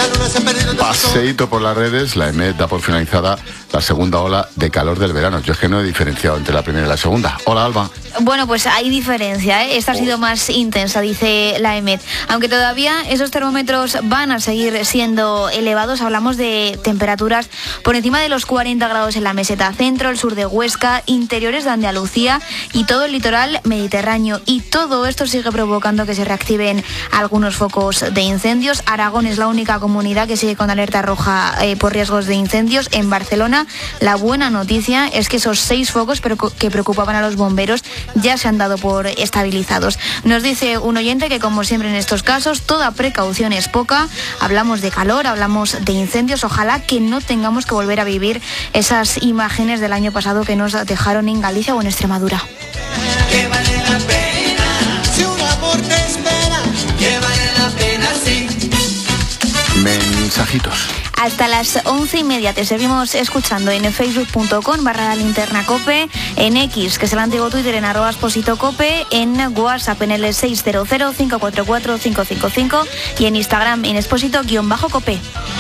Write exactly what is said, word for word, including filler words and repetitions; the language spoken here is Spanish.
Paseíto por las redes, la EMET da por finalizada la segunda ola de calor del verano. Yo es que no he diferenciado entre la primera y la segunda. Hola, Alba. Bueno, pues hay diferencia, ¿eh? Esta ha sido más intensa, dice la EMET. Aunque todavía esos termómetros van a seguir siendo elevados, hablamos de temperaturas por encima de los cuarenta grados en la meseta centro, el sur de Huesca, interiores de Andalucía y todo el litoral mediterráneo. Y todo esto sigue provocando que se reactiven algunos focos de incendios. Aragón es la única comunidad que sigue con alerta roja eh, por riesgos de incendios. En Barcelona, la buena noticia es que esos seis focos que preocupaban a los bomberos ya se han dado por estabilizados. Nos dice un oyente que, como siempre en estos casos, toda precaución es poca. Hablamos de calor, hablamos de incendios. Ojalá que no tengamos que volver a vivir esas imágenes del año pasado que nos dejaron en Galicia o en Extremadura. Que vale la pena, si un amor te espera, que vale la pena, sí. Mensajitos. Hasta las once y media te seguimos escuchando en facebook punto com barra la linterna cope, en X, que es el antiguo Twitter, en arroba exposito cope, en WhatsApp en el seis cero cero, cinco cuatro cuatro, cinco cinco cinco y en Instagram en exposito guión bajo cope.